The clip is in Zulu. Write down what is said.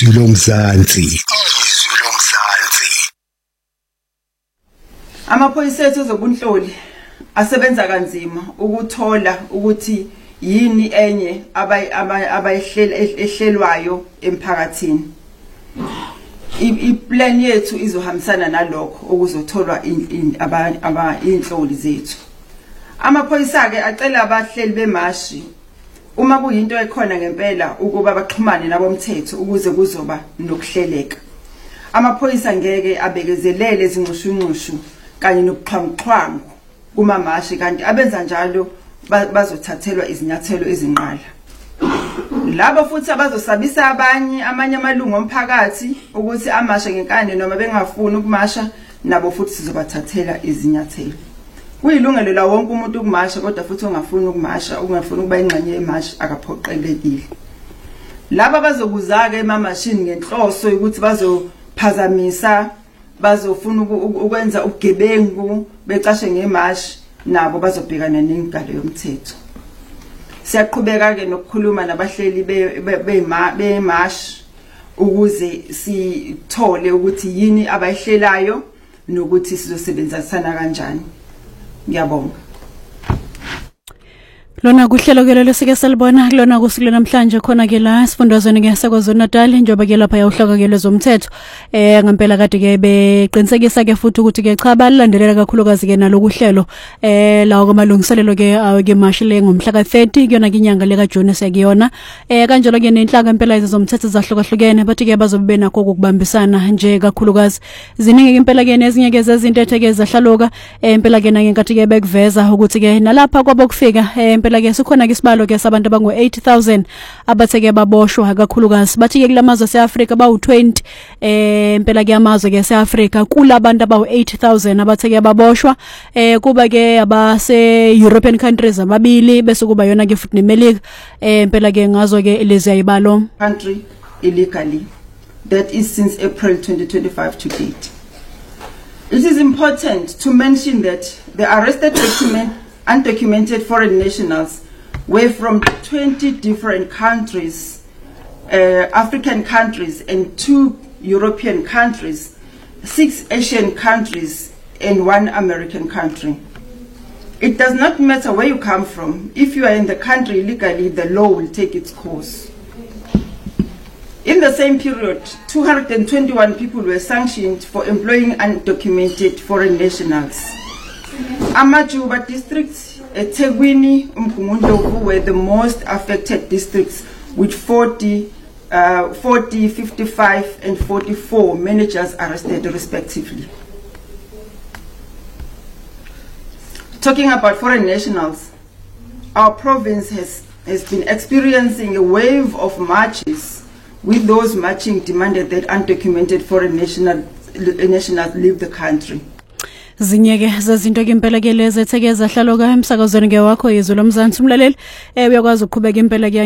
Izwi lomzansi. Amaphoyisa ethu ezobunhloli asebenza kanzima ukuthola ukuthi yini enye abayihlelwayo emphakathini. Iplan yethu izohambisana nalokho okuzotholwa inhloli zethu. Amaphoyisa ke acela abahleli bemashi uma kuyinto ekhona ngempela ukuba baxhumane nabomthetho ukuze kuzoba nokuhleleka. Amaphoyisa ngeke abekezelele izinxushunxushu kanye nokuxhwanguxhwangu kumamashi kanti abenza njalo bazothathelwa izinyathelo ezinqala. Labo futhi abazosabisa amanye amalungu omphakathi ukuthi amashe ngenkani noma bengafuni ukumasha nabo futhi sizobathathela izinyathelo. Kuyilungelo la wonke umuntu ukumasha kodwa futhi ongafuni ukumasha ungafuni ukuba ingxenye yemashi akaphoqelekile. Laba bazokuza ke emamashini ngenhloso ukuthi bazophazamisa bazofuna ukwenza ubugebengu becashe ngemashi nabo bazobhekana nengalo yomthetho. Siyaqhubeka ke nokukhuluma nabahleli bemashi ukuze sithole ukuthi yini abayihlelayo nokuthi sizosebenzisana kanjani. Ngiyabonga. Lona kuhlelo ke lelo sike salibona kulona kusuku namhlanje khona ke la sifundazweni ke saKwaZulu Natal njengoba ke lapha yawuhlaka ke lezomthetho ngempela kade ke beqinisekisa ke futhi ukuthi ke cha balandelela kakhulukazi ke nalokuhlelo lawo kwamalungiselelo ke mashile ngomhla ka30 kuyona ke inyanga leka June sekuyona kanjalo ke nenhlaka impela izomthetho zahlukahlukene bathi ke bazobe nakho ukubambisana nje kakhulukazi ziningi ke impela ke nezinye ke zezinto etheke zahlaluka impela ke nangenkathi ke bekuveza ukuthi ke nalapha kwabokufika impela ke sikhona ke isibalo ke sabantu abangu 80,000 abatheke baboshwa kakhulukazi bathi ke kulamazwe seAfrika bawu20 impela ke amazwe ke seAfrika kulabantu abawu 80,000 abatheke baboshwa kuba ke abase European countries ababili bese kuba yona ke futhi neMelika impela ke ngazo ke lezi ayibalo country illegally that is since April 2025 to date. It is important to mention that the arrested undocumented foreign nationals were from 20 different countries, African countries and 2 European countries, 6 Asian countries and 1 American country. It does not matter where you come from. If you are in the country illegally, the law will take its course. In the same period, 221 people were sanctioned for employing undocumented foreign nationals. Amajuba districts, eThekwini, uMgungundlovu were the most affected districts with 40, 55 and 44 managers arrested respectively. Talking about foreign nationals, our province has been experiencing a wave of marches with those marching demanded that undocumented foreign nationals leave the country. Zinyeke zazinto ke impela ke lezi etheke zahlaloka emsakazweni ke wakho yezwe lomzansi umlaleli uyakwazi ukuqhubeka impela ke